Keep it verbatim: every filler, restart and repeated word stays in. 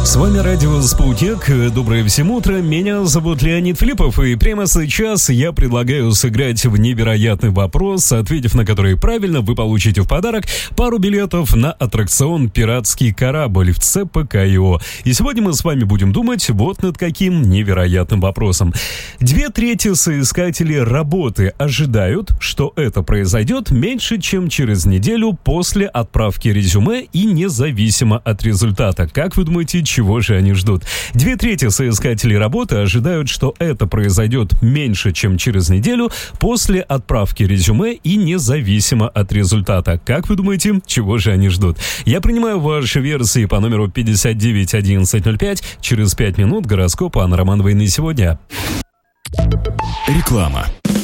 С вами радио «Спутник». Доброе всем утро. Меня зовут Леонид Филиппов, и прямо сейчас я предлагаю сыграть в невероятный вопрос, ответив на который правильно, вы получите в подарок пару билетов на аттракцион «Пиратский корабль» в ЦПК.ИО. И сегодня мы с вами будем думать вот над каким невероятным вопросом. Две трети соискателей работы ожидают, что это произойдет меньше, чем через неделю после отправки резюме и независимо от результата. Как вы думаете, чего же они ждут? Две трети соискателей работы ожидают, что это произойдет меньше, чем через неделю после отправки резюме и независимо от результата. Как вы думаете, чего же они ждут? Я принимаю ваши версии по номеру пятьдесят девять одиннадцать ноль пять. Через пять минут гороскоп Анны Романовой на сегодня. Реклама.